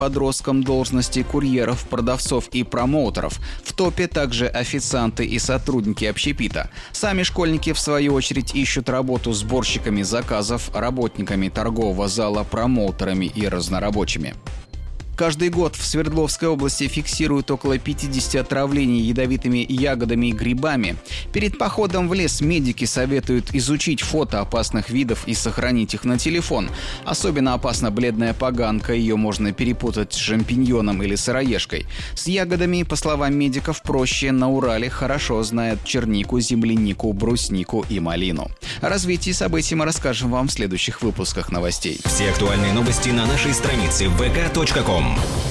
подросткам должности курьеров, продавцов и промоутеров. В топе также официанты и сотрудники общепита. Сами школьники, в свою очередь, ищут работу сборщиками заказов, работниками торгового зала, промоутерами и разнорабочими. Каждый год в Свердловской области фиксируют около 50 отравлений ядовитыми ягодами и грибами. Перед походом в лес медики советуют изучить фото опасных видов и сохранить их на телефон. Особенно опасна бледная поганка, ее можно перепутать с шампиньоном или сыроежкой. С ягодами, по словам медиков, проще. На Урале хорошо знают чернику, землянику, бруснику и малину. О развитии событий мы расскажем вам в следующих выпусках новостей. Все актуальные новости на нашей странице vk.com.